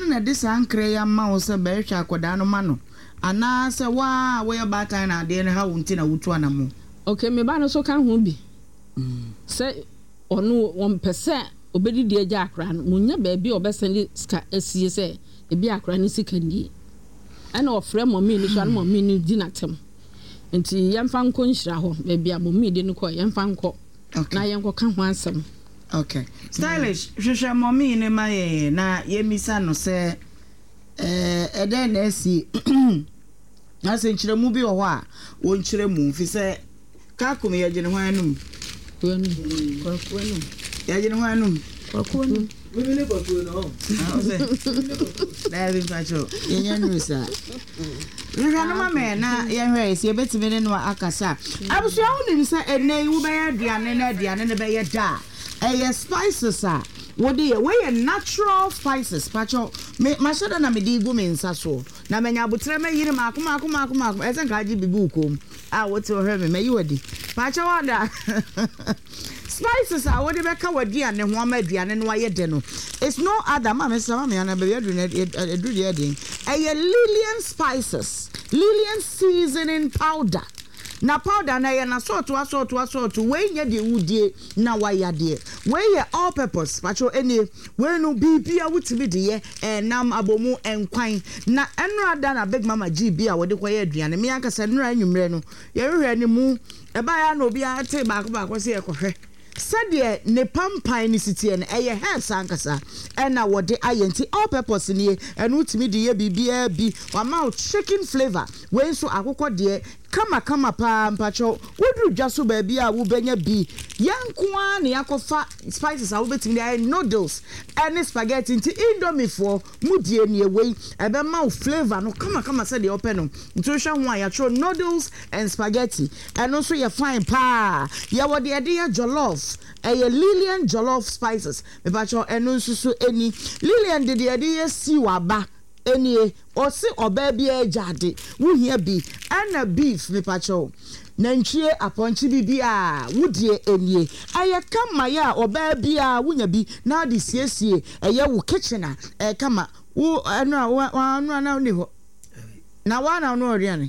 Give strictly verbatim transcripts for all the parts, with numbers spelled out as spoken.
na de sankre ya ma wo se be hwa akoda no ma no ana se wa wo ya batan na de ne ha wonti na wutu anamo okay me ba no so kan ho bi se onu won pese obedidi agya akra no munya ba bi obesende ska asie se ebi akra ni sika ni ana ofre mommy ni so ana mommy ni di natem nti yemfa nko nhira ho ba bi a mommy de no ko yemfa nko na yenko ka ho ansem. Okay. Stylish, hwehwe mommy ne ma ye na yemisa no se eh eden na si na se nkyere mu bi wo ho a wo nkyere mu fi se ka kom ye gene ho anum. Kwenu. Kwenu. Ya gene ho anum. Kwenu. We will never go no. Ah, ose. Na bi pacho. Yenya nusa. Nka no ma me na ye hwe esi ebetime ne no akasa. Abusu awu ni se enei wo be ya aduane na aduane ne be ye da. Eh spices ah. What dey we natural spices pacho me mashoda na me di gu me nsa so na menya abutre me yiri ma akoma akoma akoma ese nka agi bibi ukom ah what you hear me me yiwadi pacho wada spices ah what dey be ka wadi ane ho ama aduane no aye de no it's no other ma me sama me na be adu na edu de edin eh Lillian spices Lillian seasoning powder na powder na ye na salt wa salt wa salt we nya de wudie na wa ya de we ye all purpose pacho eni we no bibia wutimi de ye enam abomu enkwan na enra da na big mama G B a wode koye aduane me aka se nra anwumre no ye hwehwe ni mu e ba ya na obi a te ba ko ba ko se ye kohwe sade ne pampan ni sitie na eye herbs ankasa ena wode ayenti all purpose ni enu utimi de ye bibia bi wa ma chicken flavor we so akokọ de kama kama pa mpacho wodru dwaso ba bia wo benya bi yankoa ne yakofa spices a wo betimi de noodles and spaghetti nti indomie for mudie ne ewei ebe ma wo flavor no kama kama se de open no nti hwa ho a ya tro noodles and spaghetti eno so ye fine pa ya wode ye de jollof eye Lillian jollof spices me pacho eno nsusu eni Lillian de de de si waba enie osi oba bia ejade wo hia bi ana beef me pacho na ntwie aponchi bibia wudie enie aye kama ya oba bia wunya bi na de siesie eye wo kitchen a e kama wo anu wa anu na ni ho na wa na no oriane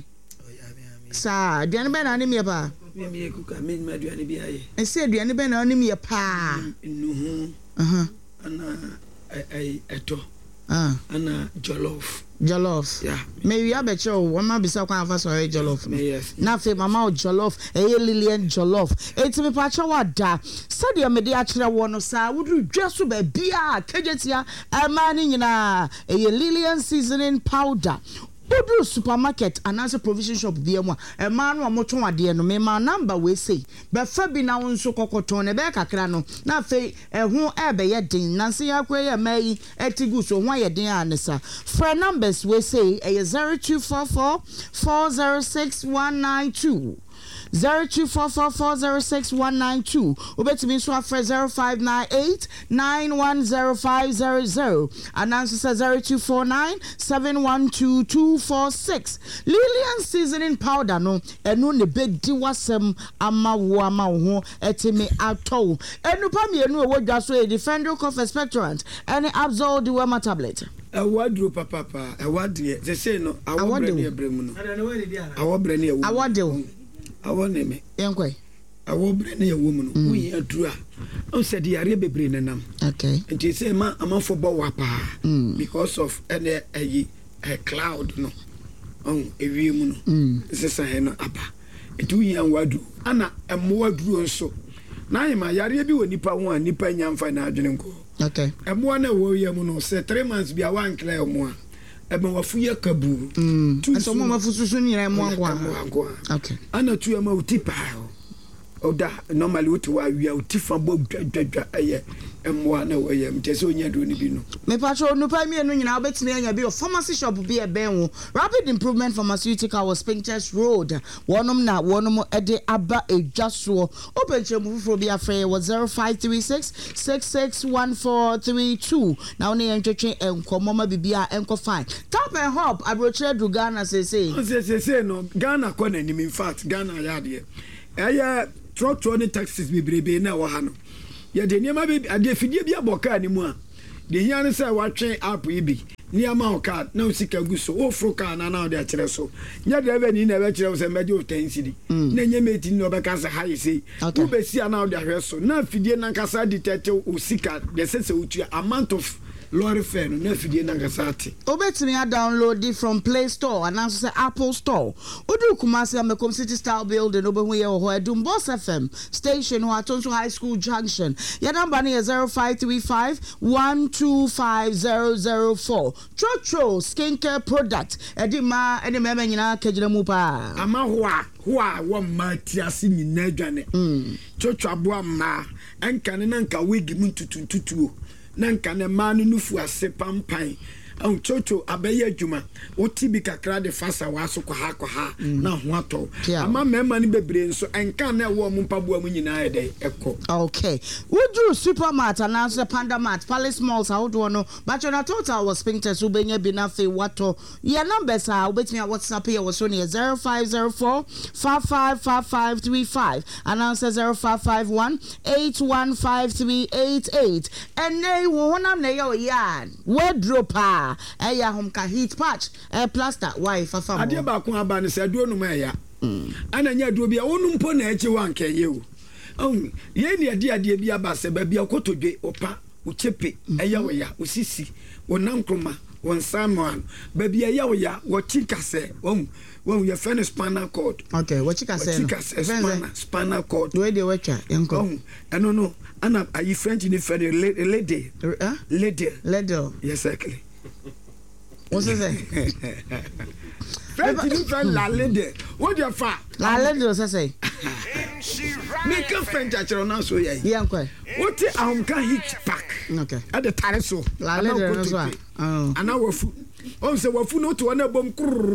sa aduane be na ni me pa me me kuka me ma aduane bi aye e se aduane be na ni me pa nuhu aha ana ai eto ah ana jollof jollof yeah maybe I bet you one ma bisa kwa afa so jollof yes na fe mama o jollof eh Lillian jollof eti me pa cha wada sadia me de a kire wo no sa wudru dwaso ba bia kejetia ama ni nyina eh Lillian seasoning powder Udu supermarket anase provision shop bia mu e ma no amoton ade no me ma number we say be fa bi na wonso kokoton ne be kakra no na fe ehun e be ye din na se yakwe ye mai etigu so ho ye din anesa for numbers we say e zero two four four four zero six one nine two zero two four four four zero six one nine two ubetimi so afre zero five nine eight nine one zero five zero zero announce zero two four nine seven one two two four six Lillian seasoning powder no enu ne bedi wasem ama wo ama ho etimi ato enu pa me enu wo dwa so e defender cough expectorant any Absol the Wema tablet a wadro papa papa a wadre they say no awobre ne ebremu no awobre ne ewu awode awone me yenkwe awobre ne ewu mu no wi adura on said yare bebre nenam okay nti say ma amafo bo wapa because of any a cloud no on ewie mu no sesa he no apa etu yan wadu ana emo waduro nso na yema yare bi woni pa ho a nipa nyamfa na adwene nko okay emo na wo yem no say three months bia wan clear mo a ebe wafu ye kabu mm so mo mafu susu ni ra mo angwa okay ana tu ya ma utipa oda normally uti wa wi utifa bo dwadwadwa aye emwa na wo yem tese onya do ni bi no me patro no pa mi enu nyina obetini anya bi o pharmacy shop bi e ben wo Rapid Improvement Pharmaceutical was Pinterest Road wonom na wonom e de aba edwaso openche mu fufuro bi afre was zero five three six six six one four three two na woni entwetwe enkomo ma bibia enko fine tap and hop abrochre du Ghana say say say say say no Ghana ko na ni in fact Ghana ya de aya truck truck taxis bi brebe na wo ha no ya de niam ade fidie bi aboka ni mu a de here ne say watwe app yi bi niama o card na usika gu so o fro card na na o de akere so nya driver ni na be kire say meje o ten cedi na nya meti ni obeka say ha say u be si na o de ahwe so na fidie na nkasa detect usika de say say utua amount of lorry fare no fidie na nkasa ate obetimi a download it from Play Store and also say Apple Store odu Kumasi Amekom City Style Building obehu ye ho Edum Boss F M station ho Atonso High School Junction your number is zero five three five one two five zero zero four Chocho skincare product edima ene mema nyina kagina mu pa ama ho a ho a wo ma tiase nyina adwane Chocho aboa ma enka ne nanka wigi mu tutuntutuo nanka ne ma no nufu ase pampan on Chocho abeye adwuma oti bi kakra de fasa waso kwa ha kwa ha na ho ato ama mema ni bebre nso enka na wo mu mpaboa mu nyina ede ekọ okay would supermart and answer Panda Mart Palace Malls how do no but your total was Spinter so benye bi na fe wato your numbers are obetimi WhatsApp here was on zero five zero four five five five five three five and answer zero five five one eight one five three eight eight and they wona na yo yan wardrobe eya home ka heat patch eh plaster why fafa ade ba ko aba ne se duo no ma ya ana nya duo bia wonu mpo na eche wan ka ye o on ye ne ade ade bia ba se ba bia kotodwe opa uchepe eya wo ya usisi wonankroma won Samuel ba bia ya wo ya wo chikase won won ye fene spinal cord okay wo chikase no spinal spinal cord do dey watcha enko on eno no ana ayi French ni fene lady huh lady lady yes exactly. What's that? French ni friend la lady. What the fa? La lady what's that say? Make a French actually now so yeah. Yeah, okay. What the um can hitch pack? Okay. At the tare so. La lady no so. Oh. And now we fu. Oh say we fu no to na bom.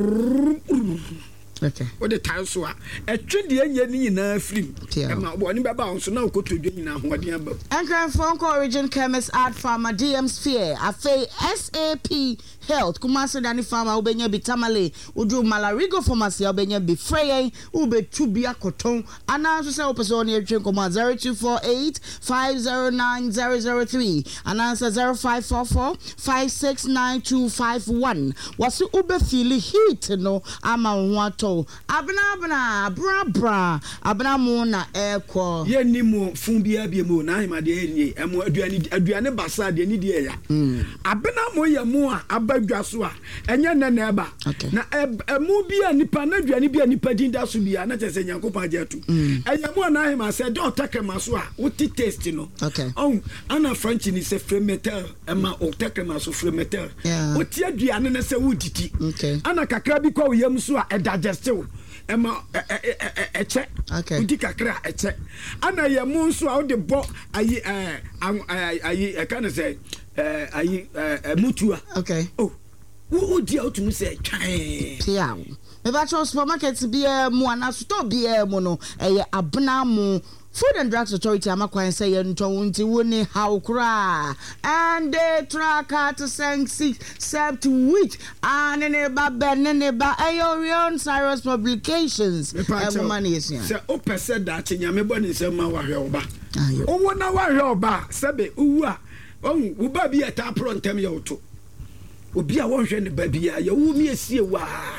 Okay. What the tare so a twede anya ni nyina film. E ma bo ni baba on so na okotodwe nyina hoden aba. Anchor phone call Origin Chemist at Pharma D M Sphere. Afa S A P Health Kumasi Dani Pharma ubenya bitamale udu Malarigo Pharmacy ubenya bifreye ube tubia koton ana so say opese ni etwen koma zero two four eight five zero nine zero zero three and answer zero five four four five six nine two five one wasi ube feel heat no ama wato abna abna bra bra abna mo na ekwo ye ni mo fun bia bia mo na hima de eni emo aduane aduane basa de ni de ya abna mo ye mo a abadwa so a enye na na eba na emu bia nipa na aduane bia nipa din da so bia na chese nyankopon ajetu enye mo na hima se do takema so a uti taste no oh ana French ni se fermenter ema o takema so fermenter uti aduane na se wuditi ana kakra bi kwa yam so a digest ema eche udi kakra eche ana ye mu nso a de bo ayi eh ayi e kan say eh ayi mutua okay oh wo di otumu say twan pia me ba cho supermarket bi e mu ana store bi e mu no eye abna mu Food and Drugs Authority amakwan say yento wonti woni hawkra and they track to send six sept which and ne ba ben ne ba Ayorion Cyrus Publications e money is say o pese da chinyame boni se ma wahwe oba o wona wahwe oba sebe uwu a on wo ba bi eta pro ntem ye oto obi a wonhwe ne ba bi a ye wu mi esie wa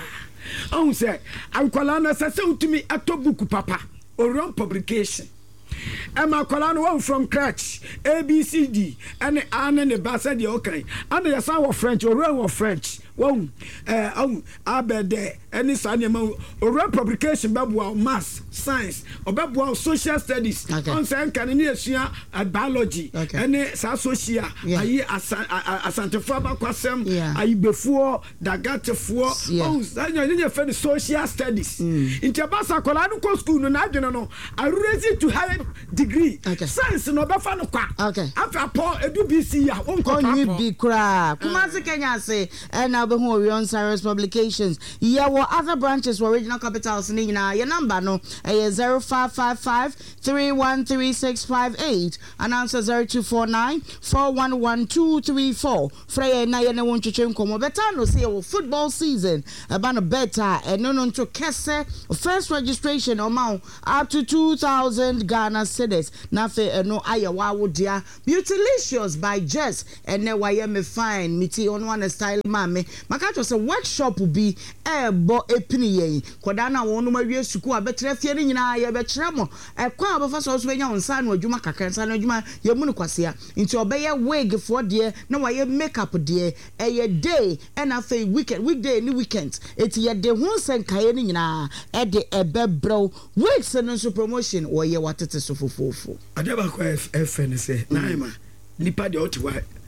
on say ankwala na se se utumi atobuku papa Orion Publication Emma Colano one from scratch A B C D and Anne and the Bassa de okay and the sound of French or of French one uh oh abede any sanema or publication babu mass science or babu social studies on san caniniasia biology and social ayi asante faba kwasem ayi befuo dagatefo oh sanya fe social studies in Tabasa Colano school no na adwene no I raise to high degree science no be fa no kwa after Paul edu B C ya won ko bi kura Kumasi Kenya say na now be Orion Cyrus Publications. Yeah, what other branches were regional capitals in your number no zero five five five three one three six five eight and answer zero two four nine four one one two three four. Freya na yene won twetwe nkomo beta no say football season about a better and no no to kese first registration amount up to two thousand Ghana cedis. Na fe no ayawa wo dia Beautylicious by Jess and ne why me fine miti on one style mame maka to say workshop will be e bo epini yen koda na won no ma wie suku abetre fie ni nyina ye betre mo e kwa abafa so so benya onsa no adwuma kakra nsa no adwuma ye mu no kwasea nti obeye wig for de na why makeup de e ye day and afa weekend weekday ni weekend eti ye de ho senkaye ni nyina e de ebebro weeks no so promotion wo ye watete so fofofo adeba kwa F N say na ima nipa de otiwa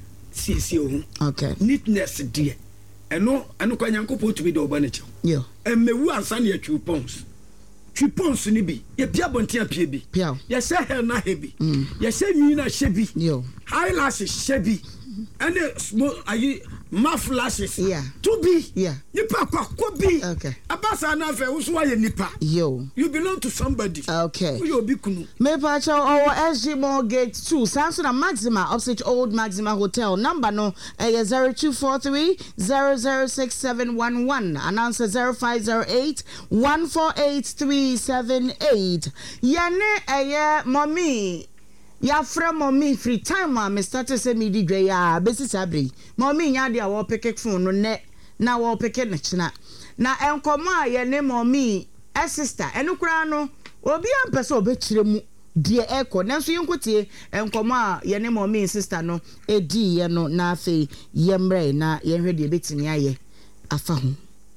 C C O. Okay. Neatness dear. And no, and no, Kanyanko to be the Obanich. Yeah. And me woo and Sunny at two pounds. Two pounds, Nibi. Ye Piabontia Piabi. Piao. Yes, sir, her na heavy. Yes, sir, Mina Shebi. Yo. Eyelashes Shebi. And the small, are you muff lashes? Yeah. To be. Yeah. Nipa could be. Okay. Abasa na fe uswa nipa. Yo. You belong to somebody. Okay. You be kunu. Me pacho our S G Mortgage two Samson and Maxima opposite Old Maxima Hotel. Number no eh zero two four three zero zero six seven one one. Announcer zero five zero eight one four eight three seven eight. Yane eh mommy. Ya from mommy free time ma started say me di dwa ya besi sabri mommy nya de a wo pick phone no ne na wo pick ne china na enkomo a ye ne mommy e sister enu kura no obi ampese obekire mu de eko nanso yenkotie enkomo a ye ne mommy sister no edi ye no na afi ye mre na ye hwe de betini aye afa ho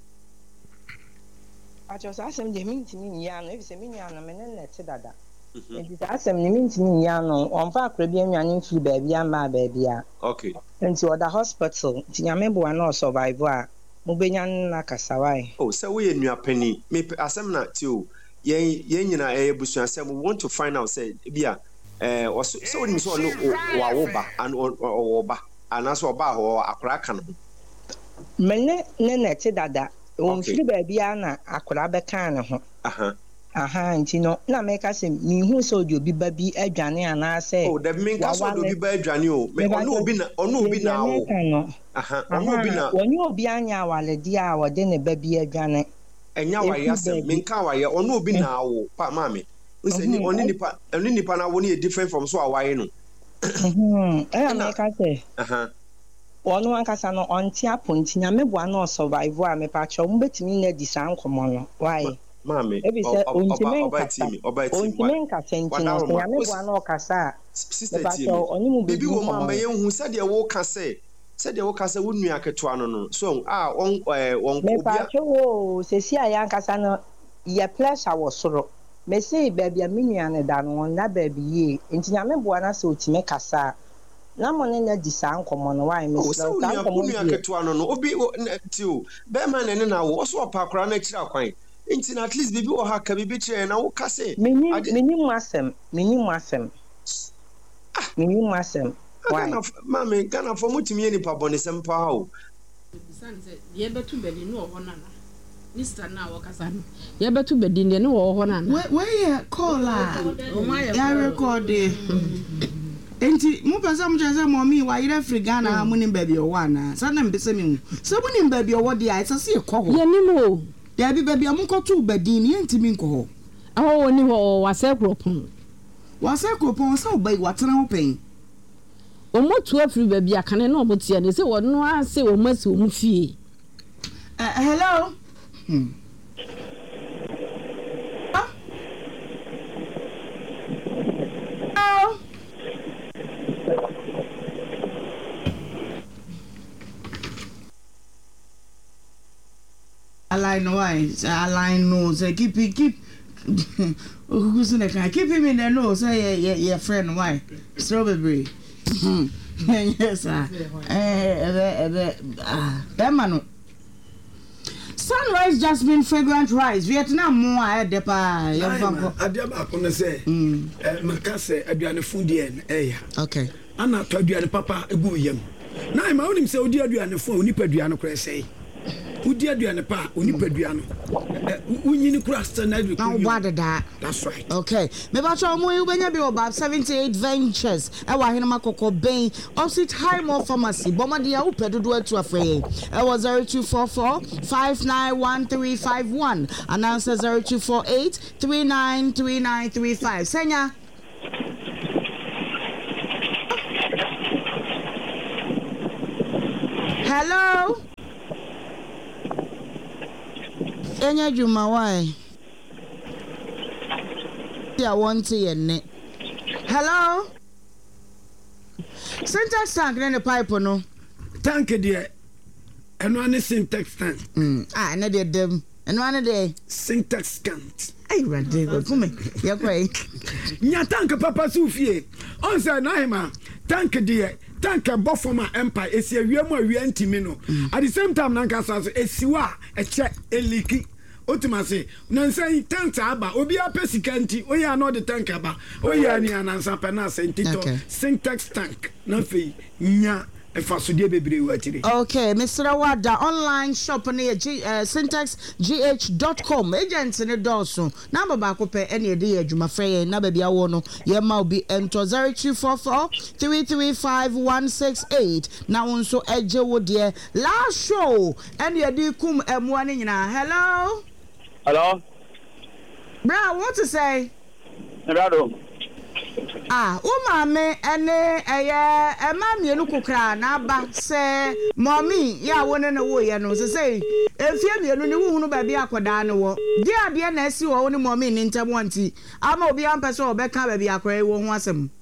acho sa asem de mintimi ya no e bi se minya no me ne nete dada. It is as a minute yano on far Caribbean and free baby and my baby. Okay. Into the hospital, Tiamebo and no survivor, Mubenyan Nakasawai. Oh, so we in your penny, maybe Asemna too. Ye, Yenina a bush and we want to find out, say, Bia, eh, or so in so no Waoba and Oba, and as Oba or a cracken. Mene Nenette Dada, on free baby Anna, a crabacan. Uh huh. Aha nti no na meka se mi hu so de obi ba bi adwane ana se oh da mi nka so de obi ba adwane o me ono obi na ono obi na wo aha ono obi na woni obi anya awaledi a wode ne ba bi adwane enya wa yasem me nka wa ye ono obi na wo pa mame o se ni oni nipa oni nipa na wo ni different from so awaye no mhm eh meka se aha ono ankasa no onti aponti nya meboa no survive a me pa cho mo betimi na di san komo no why Mami, oba timi, oba timi. Ontimenka senti no, ya meboa na okasa. Sister timi. Bibi wo mama ye hu said ye wo kase. Said ye wo kase wo nua keto ano no. So ah on eh on obia. Me pa cho sesi aya nkasa no ye pleasure wo soro. Me say baby a minua ne da no na baby ye. Enti ya meboa na se otime kasa. Na mo ne na di san komo no why me so san komo nua keto ano no. Obi ti o. Be man ne na wo so pa kra na kira kwan. Inti at least bibi o haka bibi che na wo kase meni meni masem meni masem ah meni masem why mama Ghana for mutimi eni pa bone sempa ha o sanse ye betu bedi no ho na na mister na wo kasa no ye betu bedi ne wo ho na na we ye call ah ya record enti mu pesa mu chese mommy wa ire free Ghana mu ni baby o wa na sana mbese mi hu so mu ni baby o wo dia esa se ko ho ye ni mo ya bi baby amunko tu badin ye ntimi nko ho awo ni ho wase kropon wase kropon so bai watena ho pen o motu afri baby akane na omotia ne se wono ase o masi o mu fie uh, hello hmm oh align why align no say keep keep who's in the car keep him in the nose say yeah yeah friend why strawberry yes sir eh ah that man Sunrise Jasmine fragrant rice Vietnam mo a de pa ya fanko adiaba kono say eh maka say aduane food en eh okay ana to aduane papa egu yam na ma wonim sɛ odi aduane fo a onipa aduane kora sɛ odi aduane pa onipa aduane unyini kura standard na wabada. That's right. Okay, me ba cho mo yu benya bi about seventy-eight ventures e wa hene makoko ben opposite Highmore Pharmacy bomade ya upedodo atu afre e was zero two four four five nine one three five one and answer zero two four eight three nine three nine three five. Senya hello Enya Juma why? Yeah, want to yen. Hello? Syntax tank in the pipe no. Tank dear. And one is syntax tank. Mm. Ah, and they them. And one day syntax tank. Hey, red day go me. Yeah, quay. Nya tank papa sufie. On say na hima. Tank dear. Tank bofoma empire esi awiamu awia ntimi no at the same time nanka so esiwa eche eliki otumase nansan tank aba obi apesika nti oya no the tank aba oya ni anansa pena sentito syntax tank na fe nya efasodie bebre watire. Okay, Mister Wada online shop near G, uh, syntax g h dot com agents in the doorso number back up any day Juma Frey na baby awo no ye ma obi ento zero two four four three three five one six eight na wonso eje wo de last show any dey kum emwa ni nyina. Hello hello bra, what to say Rado ah o mame ene eye e ma mienu kokra na aba se mommy ya wone ne wo ye no se say efie mienu ni wo hunu ba bia akoda ne wo di ade na asi wo ne mommy ni ntem wanti ama obi ampese obeka ba bia akora wo ho asem